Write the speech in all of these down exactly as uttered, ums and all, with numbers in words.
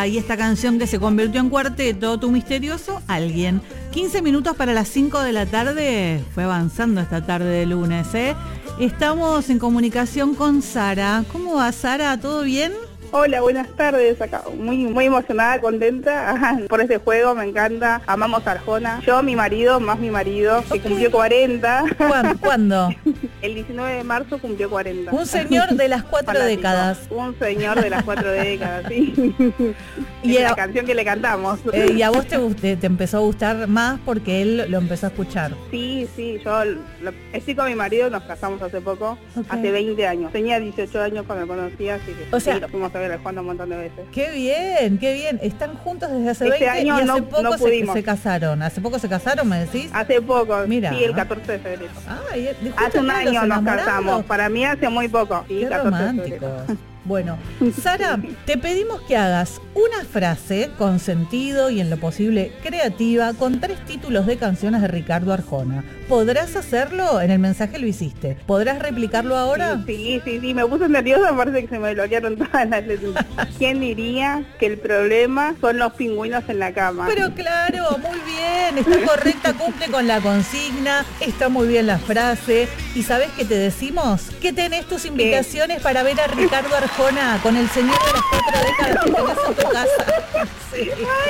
Sara y esta canción que se convirtió en cuarteto, Tu misterioso alguien. quince minutos para las cinco de la tarde. Fue avanzando esta tarde de lunes, ¿eh? Estamos en comunicación con Sara. ¿Cómo va, Sara? ¿Todo bien? Hola, buenas tardes. Acá muy muy emocionada, contenta por este juego, me encanta. Amamos a Arjona. Yo, mi marido, más mi marido, que okay. cumplió cuarenta. ¿Cuándo? ¿Cuándo? El diecinueve de marzo cumplió cuarenta. Un señor de las cuatro Fanático. décadas. Un señor de las cuatro décadas, sí. Y es la canción que le cantamos. Eh, ¿Y a vos te, te, te empezó a gustar más porque él lo empezó a escuchar? Sí, sí, yo lo, estoy con mi marido, nos casamos hace poco, okay. hace veinte años. Tenía dieciocho años cuando me conocía, así que o sea, sí, lo fuimos a ver al Juan un montón de veces. Qué bien, qué bien. Están juntos desde hace este veinte año y hace no, poco no se, se casaron. ¿Hace poco se casaron, me decís? Hace poco, mira. Sí, el catorce de febrero. Ay, hace un año nos casamos, para mí hace muy poco. Sí, qué románticos. Bueno, Sara, te pedimos que hagas una frase con sentido y en lo posible creativa con tres títulos de canciones de Ricardo Arjona. ¿Podrás hacerlo? En el mensaje lo hiciste. ¿Podrás replicarlo ahora? Sí, sí, sí, me puse nerviosa, me parece que se me bloquearon todas las letras. ¿Quién diría que el problema son los pingüinos en la cama? Pero claro, muy bien, está correcta, cumple con la consigna, está muy bien la frase. ¿Y sabés qué te decimos? Que tenés tus invitaciones ¿Qué? para ver a Ricardo Arjona con el señor de las cuatro décadas que tenés en tu casa. Sí. Ay,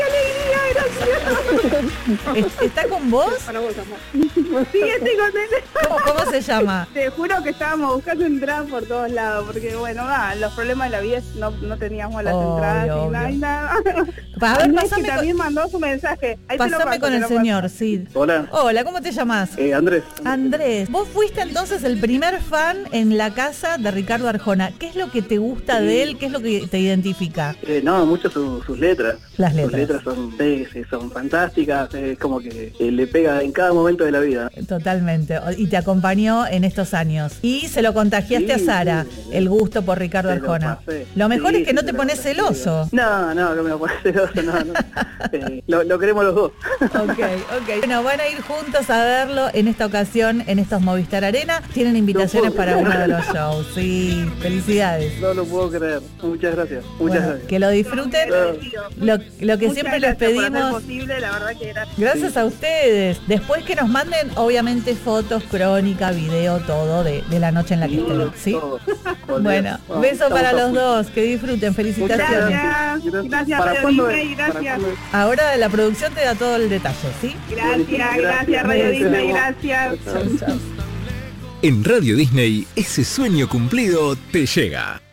no, qué alegría, gracias. ¿Está con vos? Para vos, amor. Sí, estoy con él. ¿Cómo, ¿Cómo se llama? Te juro que estábamos buscando entradas por todos lados, porque bueno, ah, los problemas de la vida no, no teníamos las obvio, entradas obvio. Ni nada, y nada. A ver, pásame que también con... mandó su mensaje. Ahí pasame paso, con el señor, paso. Sí. Hola. Hola, ¿cómo te llamas? Eh, Andrés. Andrés, vos fuiste entonces el primer fan en la casa de Ricardo Arjona. ¿Qué es lo que te gusta sí. de él? ¿Qué es lo que te identifica? Eh, no, mucho su, sus letras. Las letras. Sus letras son, sí, sí, son fantásticas, es como que eh, le pega en cada momento de la vida. Totalmente, y te acompañó en estos años. Y se lo contagiaste sí, a Sara, sí, sí. el gusto por Ricardo se Arjona. Lo, lo mejor sí, es que sí, no te pones celoso. No, no, no me pones celoso, no, no. eh, lo, lo queremos los dos. Ok, ok. Bueno, van a ir juntos a verlo en esta ocasión, en estos Movistar Arena. Tienen invitaciones no para uno de los shows. Sí, felicidades. No lo puedo creer. Muchas gracias. Muchas bueno, gracias. Que lo disfruten. Lo, lo que Muchas siempre les pedimos. Posible, la verdad que gracias. Gracias sí. a ustedes. Después que nos manden, obviamente, fotos, crónica, video, todo de, de la noche en la que sí, estén. ¿Sí? Bueno, no, beso para los dos. Que disfruten. Felicitaciones. Gracias. Gracias, Radio Disney. Gracias. Ahora la producción te da todo el detalle, ¿sí? Gracias, gracias, Radio Disney. Gracias. Chau, chau. En Radio Disney, ese sueño cumplido te llega.